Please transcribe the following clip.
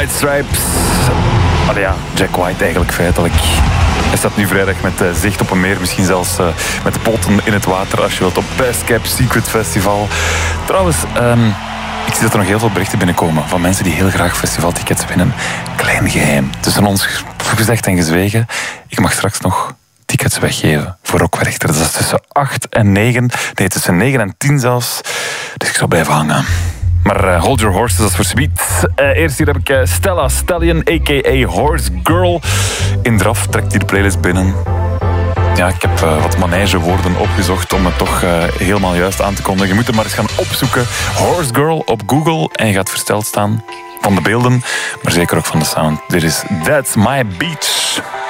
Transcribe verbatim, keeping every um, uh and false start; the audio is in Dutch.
White Stripes. Allee ja, Jack White eigenlijk feitelijk. Hij staat nu vrijdag met uh, zicht op een meer. Misschien zelfs uh, met de poten in het water als je wilt op Best Kept Secret Festival. Trouwens, um, ik zie dat er nog heel veel berichten binnenkomen van mensen die heel graag festivaltickets winnen. Klein geheim. Tussen ons gezegd en gezwegen. Ik mag straks nog tickets weggeven voor Rock Werchter. Dat is tussen acht en negen. Nee, tussen negen en tien zelfs. Dus ik zal blijven hangen. Maar uh, hold your horses, dat is voor subiet. Uh, eerst hier heb ik uh, Stella Stallion, a k a. Horse Girl. In draf trekt hij de playlist binnen. Ja, ik heb uh, wat manègewoorden opgezocht om het toch uh, helemaal juist aan te kondigen. Je moet hem maar eens gaan opzoeken. Horse Girl op Google en je gaat versteld staan van de beelden, maar zeker ook van de sound. Dit is That's My Beach.